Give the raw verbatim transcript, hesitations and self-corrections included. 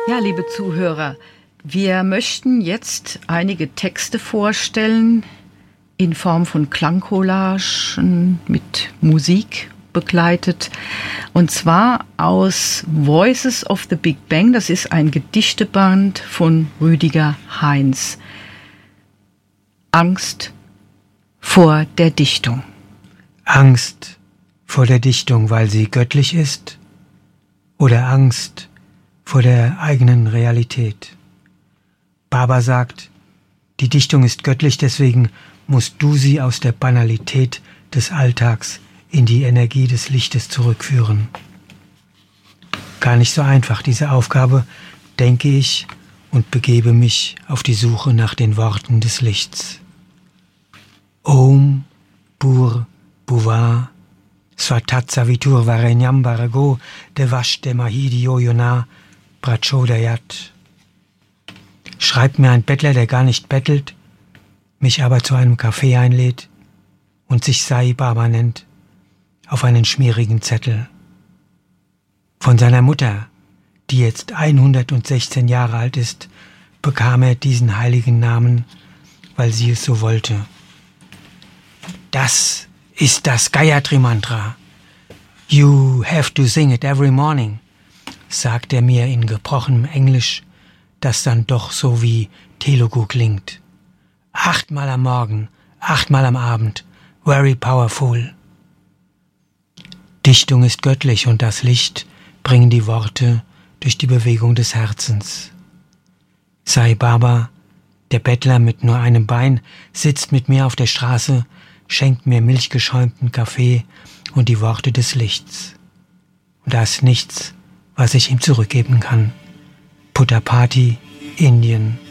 Ja, liebe Zuhörer, wir möchten jetzt einige Texte vorstellen in Form von Klangcollagen mit Musik begleitet. Und zwar aus Voices of the Big Bang. Das ist ein Gedichteband von Rüdiger Heinz. Angst vor der Dichtung. Angst vor der Dichtung, weil sie göttlich ist? Oder Angst vor der eigenen Realität? Baba sagt, die Dichtung ist göttlich, deswegen musst du sie aus der Banalität des Alltags in die Energie des Lichtes zurückführen. Gar nicht so einfach, diese Aufgabe, denke ich, und begebe mich auf die Suche nach den Worten des Lichts. Om Bur Buva Swatat Savitur Varenyam Barago Devash Demahidi Oyona Prachodayat. Schreibt mir ein Bettler, der gar nicht bettelt, mich aber zu einem Café einlädt und sich Sai Baba nennt, auf einen schmierigen Zettel. Von seiner Mutter, die jetzt hundertsechzehn Jahre alt ist, bekam er diesen heiligen Namen, weil sie es so wollte. Das ist das Gayatri Mantra. You have to sing it every morning, sagt er mir in gebrochenem Englisch, das dann doch so wie Telugu klingt. Achtmal am Morgen, achtmal am Abend, very powerful. Dichtung ist göttlich und das Licht bringen die Worte durch die Bewegung des Herzens. Sai Baba, der Bettler mit nur einem Bein, sitzt mit mir auf der Straße, schenkt mir milchgeschäumten Kaffee und die Worte des Lichts. Und da ist nichts, was ich ihm zurückgeben kann. Puttapati, Indien.